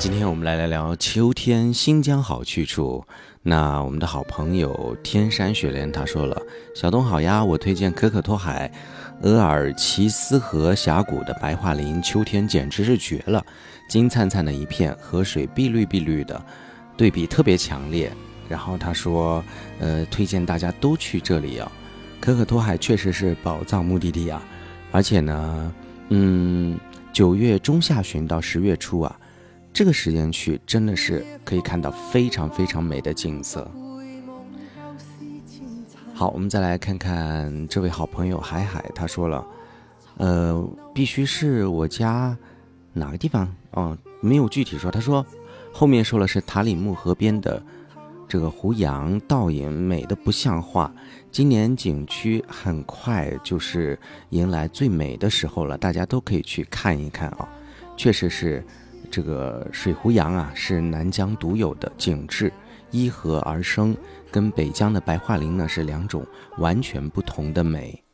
今天我们来聊聊秋天新疆好去处。那我们的好朋友天山雪莲他说了，小东好呀，我推荐可可托海额尔齐斯河峡谷的白桦林，秋天简直是绝了，金灿灿的一片，河水碧绿碧绿的，对比特别强烈。然后他说推荐大家都去这里啊，可可托海确实是宝藏目的地啊，而且呢9月中下旬到10月初啊，这个时间去真的是可以看到非常非常美的景色。好，我们再来看看这位好朋友海海，他说了必须是我家哪个地方没有具体说，他说后面说了是塔里木河边的这个胡杨倒影，美得不像话。今年景区很快就是迎来最美的时候了，大家都可以去看一看啊。确实是这个水胡杨啊，是南疆独有的景致，依河而生，跟北疆的白桦林呢是两种完全不同的美。